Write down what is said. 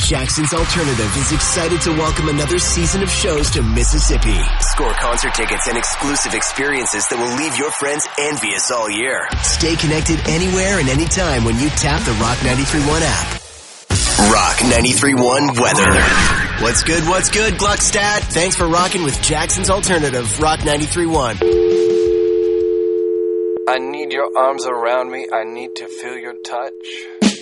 Jackson's Alternative is excited to welcome another season of shows to Mississippi. Score concert tickets and exclusive experiences that will leave your friends envious all year. Stay connected anywhere and anytime when you tap the Rock 93.1 app. Rock 93.1 weather. What's good, Gluckstadt? Thanks for rocking with Jackson's Alternative, Rock 93.1. I need your arms around me. I need to feel your touch.